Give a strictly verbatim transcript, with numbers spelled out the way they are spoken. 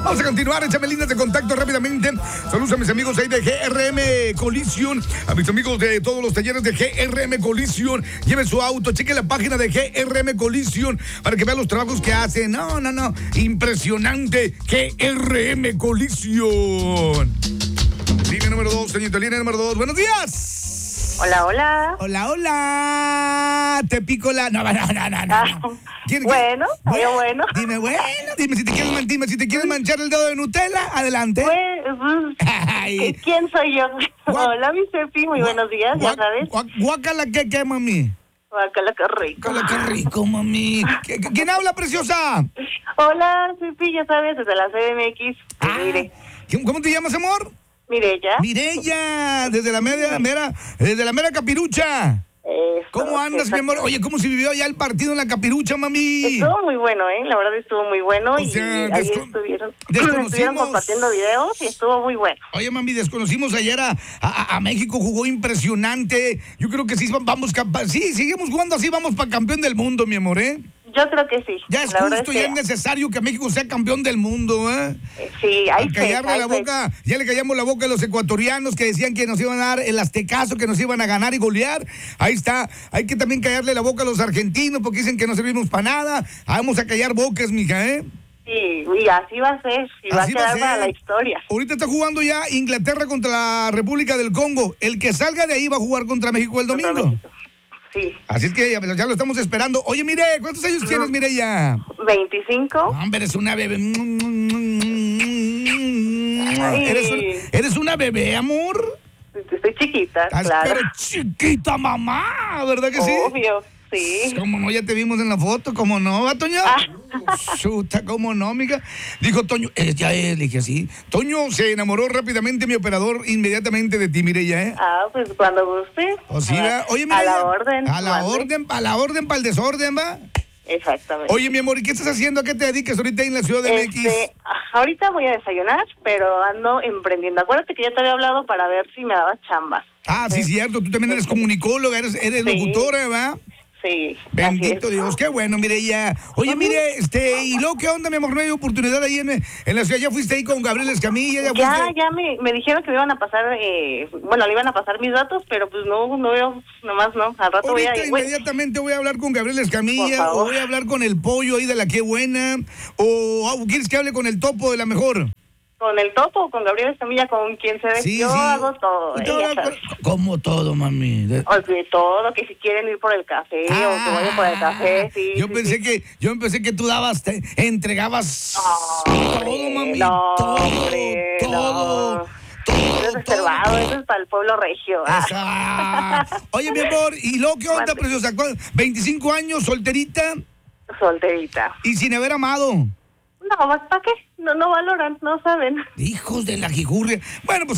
Vamos a continuar, échame líneas de contacto rápidamente. Saludos a mis amigos ahí de G R M Collision, a mis amigos de todos los talleres de G R M Collision. Lleve su auto, cheque la página de G R M Collision para que vea los trabajos que hacen. No, no, no, impresionante. G R M Collision. Línea número dos, señorita, línea número dos. Buenos días. Hola, hola. Hola, hola. Te pico la... No, no, no, no, no. Ah, ¿Quién- bueno, quién- muy bueno. Dime, bueno, dime si te quieres, man- dime si te quieres manchar el dedo de Nutella, adelante. Pues, Ay. ¿quién soy yo? Guau. Hola, mi Sepi, muy buenos días, ya Guac- sabes. guac- Guácala, ¿qué, qué, mami? Guácala, qué rico. Guácala, qué rico, mami. ¿Qué- qué- ¿Quién habla, preciosa? Hola, Sepi, ya sabes, desde la C D M X. Ah, Mire, ¿Cómo te llamas, amor? Mireya. Mireya, desde la media, mera, desde la mera Capirucha. Eso, ¿Cómo andas, mi amor? Oye, ¿cómo se vivió ya el partido en la Capirucha, mami? Estuvo muy bueno, ¿eh? La verdad estuvo muy bueno. O y sea, ahí desco- estuvieron, desconocimos- estuvieron compartiendo videos y estuvo muy bueno. Oye, mami, desconocimos ayer a, a, a México, jugó impresionante. Yo creo que sí, vamos, capa- sí, seguimos jugando así, vamos para campeón del mundo, mi amor, ¿eh? Yo creo que sí. Ya es la verdad justo, es ya que, es necesario que México sea campeón del mundo, ¿eh? eh, Sí, hay A fe, callarle hay la fe. boca, ya le callamos la boca a los ecuatorianos que decían que nos iban a dar el aztecaso, que nos iban a ganar y golear. Ahí está, hay que también callarle la boca a los argentinos porque dicen que no servimos para nada. Vamos a callar bocas, mija, ¿eh? Sí, y así va a ser, y va a Así quedar ser. para la historia. Ahorita está jugando ya Inglaterra contra la República del Congo. El que salga de ahí va a jugar contra México el Contra domingo. México. Sí, Así es que ya, ya lo estamos esperando. Oye, mire, ¿cuántos años tienes, mire ya? veinticinco. Hombre, eres una bebé. Ay. ¿Eres, un- eres una bebé, amor? Estoy chiquita, Estás claro. pero chiquita, mamá, ¿verdad que sí? Obvio, sí. ¿Cómo no? Ya te vimos en la foto, ¿cómo no, va, Toño? Ah. Chuta, ¿cómo no, amiga? Dijo Toño, eh, ya es, le dije así. Toño se enamoró rápidamente, mi operador, inmediatamente de ti, mire ya, ¿eh? Ah, pues cuando guste. O sí, a, va. Oye, mira. a la ya- orden. A la mande. orden, a la orden, para el desorden, va. Exactamente. Oye, mi amor, ¿y qué estás haciendo? ¿A qué te dedicas ahorita en la Ciudad de México? Este, ahorita voy a desayunar, pero ando emprendiendo. Acuérdate que ya te había hablado para ver si me dabas chambas. Ah, sí, cierto. Tú también eres comunicóloga, eres, eres Sí. locutora, ¿va? Sí. Bendito así es. Dios, qué bueno, mire ya. Oye, mire, este, ¿y luego qué onda, mi amor? No hay oportunidad ahí en, en la ciudad. ¿Ya fuiste ahí con Gabriel Escamilla? ¿Ya Ya, fuiste? ya me, me dijeron que me iban a pasar, eh, bueno, le iban a pasar mis datos, pero pues no, no veo, nomás no. Al rato voy Ahorita a... voy- inmediatamente voy a hablar con Gabriel Por Escamilla, o favor. voy a hablar con el pollo ahí de la Qué Buena, o ah, ¿quieres que hable con el topo de la mejor? Con el topo, con Gabriel Escamilla, con quien se ve. Sí, Yo sí. hago todo. Usted ella habla sabe. con- Como todo, mami. De- O de todo, que si quieren ir por el café o que vayan por el café, sí. yo sí, pensé sí. que yo pensé que tú dabas, te entregabas Hombre, todo, mami, no, todo, hombre, todo, no. todo, Eso es reservado, eso es para el pueblo regio. Ah. Esa. Oye, mi amor, ¿y luego qué onda, Mande. preciosa? ¿Cuál- veinticinco años, solterita Solterita. y sin haber amado. No, ¿para qué? No, no valoran, no saben. Hijos de la jijurria. Bueno, pues